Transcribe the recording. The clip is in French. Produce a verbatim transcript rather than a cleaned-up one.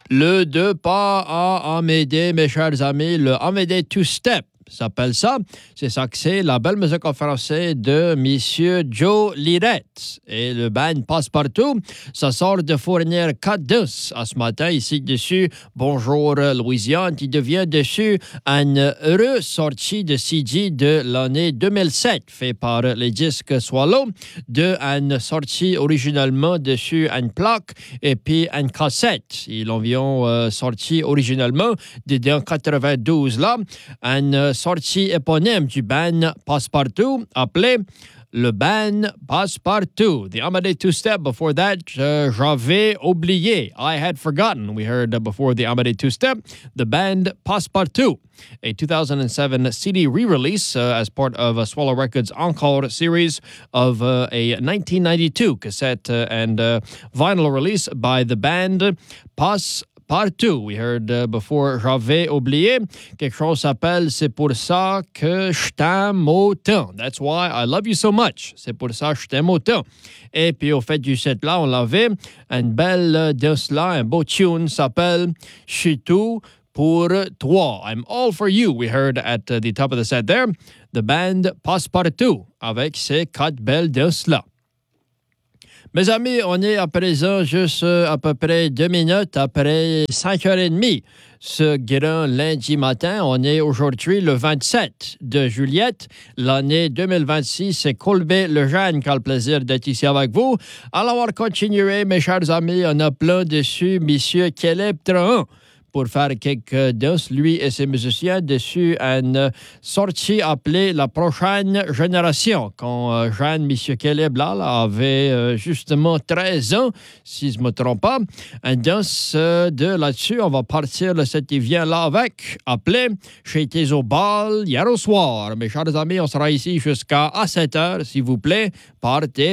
Le deux pas à Amédée, mes chers amis, le Amédée Two Step s'appelle ça. C'est ça que c'est, la belle musique en français de Monsieur Joe Lirette. Et le band Passe-Partout, ça sort de fournir quatre disques à ce matin, ici dessus. Bonjour Louisiane, qui devient dessus une heureuse sortie de C D de l'année deux mille sept, fait par les disques Swallow, de une sortie originalement dessus une plaque et puis une cassette. Ils l'ont euh, sorti originalement de quatre-vingt-douze là, une sortie éponyme du band Passe-Partout, appelé le band Passe-Partout. The Amédée Two Step. Before that, uh, j'avais oublié. I had forgotten. We heard uh, before the Amédée Two Step, the band Passe-Partout, a two thousand seven C D re-release uh, as part of a Swallow Records Encore series of uh, a nineteen ninety-two cassette uh, and uh, vinyl release by the band Passe-Partout. Partout. We heard uh, before, j'avais oublié. Quelque chose s'appelle C'est pour ça que je t'aime autant. That's why I love you so much. C'est pour ça que je t'aime autant. Et puis au fait du set-là, on l'avait. Une belle de là, un beau tune s'appelle Je suis tout pour toi. I'm all for you. We heard at uh, the top of the set there. The band Passe-Partout avec ces quatre belles de là. Mes amis, on est à présent juste euh, à peu près deux minutes après cinq heures trente. Ce grand lundi matin, on est aujourd'hui le vingt-sept de juillet. L'année deux mille vingt-six, c'est Colbert Lejeune qui a le plaisir d'être ici avec vous. Alors, on va continuer, mes chers amis. On a plein dessus, Monsieur Caleb Trahan, pour faire quelques danses, lui et ses musiciens, dessus une sortie appelée La Prochaine Génération. Quand euh, Jeanne, M. Caleb, là, là, avait euh, justement treize ans, si je ne me trompe pas, un danse euh, de là-dessus. On va partir le sept et vient là avec, appelé Chez tes au bal hier au soir. Mes chers amis, on sera ici jusqu'à sept heures, s'il vous plaît. Partez.